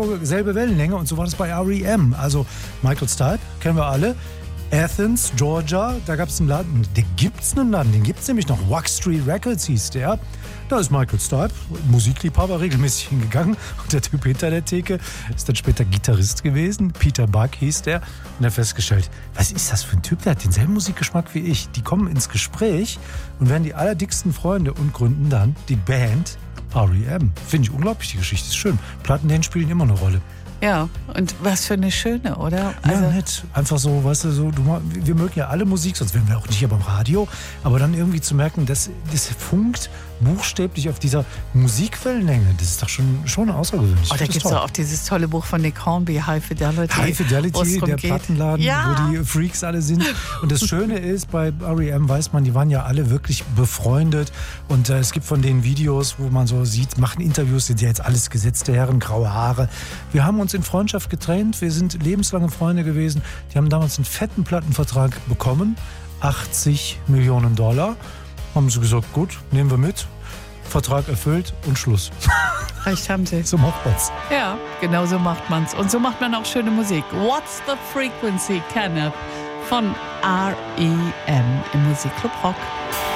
selbe Wellenlänge und so war das bei R.E.M. Also Michael Stipe, kennen wir alle. Athens, Georgia, da gab es einen Laden, den gibt's nämlich noch. Wax Street Records hieß der. Da ist Michael Stipe, Musikliebhaber, regelmäßig hingegangen. Und der Typ hinter der Theke ist dann später Gitarrist gewesen. Peter Buck hieß der. Und er hat festgestellt, was ist das für ein Typ? Der hat denselben Musikgeschmack wie ich. Die kommen ins Gespräch und werden die allerdicksten Freunde und gründen dann die Band R.E.M. Finde ich unglaublich, die Geschichte ist schön. Platten spielen immer eine Rolle. Ja, und was für eine schöne, oder? Ja, nett. Einfach so, weißt du, so, wir mögen ja alle Musik, sonst wären wir auch nicht hier beim Radio. Aber dann irgendwie zu merken, das funkt buchstäblich auf dieser Musikwellenlänge. Das ist doch schon außergewöhnlich. Oh, da gibt es auch dieses tolle Buch von Nick Hornby, High Fidelity. High Fidelity, der Plattenladen, ja, wo die Freaks alle sind. Und das Schöne ist, bei R.E.M. weiß man, die waren ja alle wirklich befreundet. Und es gibt von den Videos, wo man so sieht, machen Interviews, sind ja jetzt alles gesetzte Herren, graue Haare. Wir haben uns in Freundschaft getrennt, wir sind lebenslange Freunde gewesen. Die haben damals einen fetten Plattenvertrag bekommen, $80 Millionen. Haben sie gesagt, gut, nehmen wir mit. Vertrag erfüllt und Schluss. Recht haben sie. So macht man's. Ja, genau so macht man's. Und so macht man auch schöne Musik. What's the Frequency, Kenneth? Von R.E.M. im Musikclub Rock.